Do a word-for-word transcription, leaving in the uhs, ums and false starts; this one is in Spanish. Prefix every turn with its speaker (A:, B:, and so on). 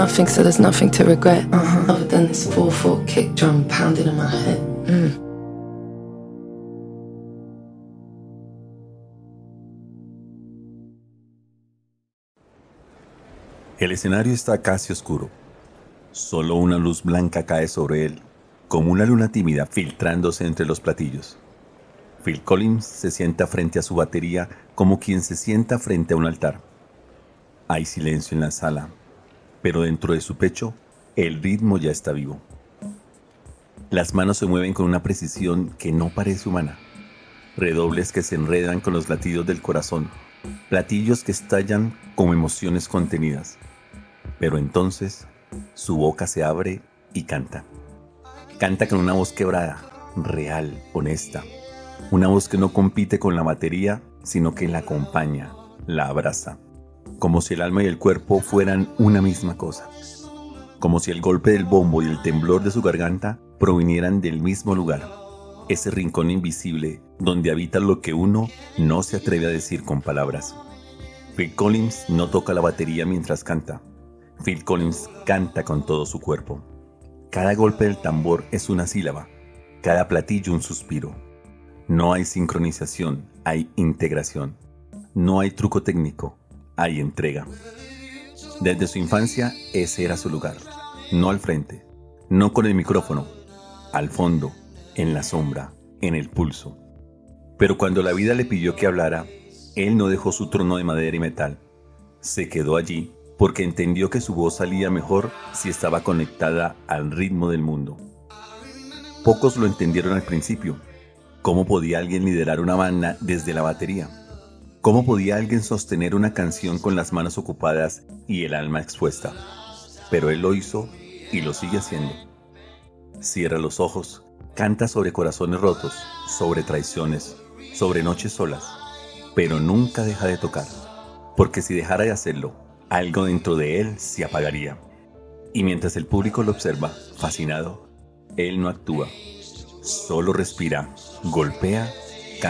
A: nothing, so there's nothing to regret. Uh-huh. Other than this four four kick drum pounding in my head. Mm.
B: El escenario está casi oscuro. Solo una luz blanca cae sobre él, como una luna tímida filtrándose entre los platillos. Phil Collins se sienta frente a su batería como quien se sienta frente a un altar. Hay silencio en la sala, pero dentro de su pecho, el ritmo ya está vivo. Las manos se mueven con una precisión que no parece humana. Redobles que se enredan con los latidos del corazón, platillos que estallan como emociones contenidas. Pero entonces, su boca se abre y canta. Canta con una voz quebrada, real, honesta. Una voz que no compite con la batería, sino que la acompaña, la abraza. Como si el alma y el cuerpo fueran una misma cosa. Como si el golpe del bombo y el temblor de su garganta provinieran del mismo lugar. Ese rincón invisible donde habita lo que uno no se atreve a decir con palabras. Phil Collins no toca la batería mientras canta. Phil Collins canta con todo su cuerpo. Cada golpe del tambor es una sílaba, cada platillo un suspiro. No hay sincronización, hay integración. No hay truco técnico, hay entrega. Desde su infancia, ese era su lugar. No al frente, no con el micrófono, al fondo, en la sombra, en el pulso. Pero cuando la vida le pidió que hablara, él no dejó su trono de madera y metal. Se quedó allí porque entendió que su voz salía mejor si estaba conectada al ritmo del mundo. Pocos lo entendieron al principio. ¿Cómo podía alguien liderar una banda desde la batería? ¿Cómo podía alguien sostener una canción con las manos ocupadas y el alma expuesta? Pero él lo hizo y lo sigue haciendo. Cierra los ojos, canta sobre corazones rotos, sobre traiciones, sobre noches solas, pero nunca deja de tocar, porque si dejara de hacerlo, algo dentro de él se apagaría. Y mientras el público lo observa, fascinado, él no actúa, solo respira, golpea